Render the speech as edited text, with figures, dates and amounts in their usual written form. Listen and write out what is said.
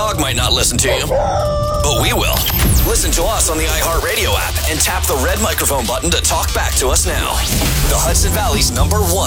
dog might not listen to you, but we will. Listen to us on the iHeartRadio app and tap the red microphone button to talk back to us now. The Hudson Valley's #1